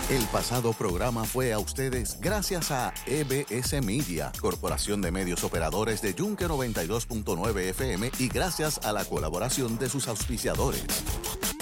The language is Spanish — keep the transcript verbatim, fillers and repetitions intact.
El pasado programa fue a ustedes gracias a E B S Media, Corporación de Medios Operadores de Yunque noventa y dos punto nueve F M, y gracias a la colaboración de sus auspiciadores.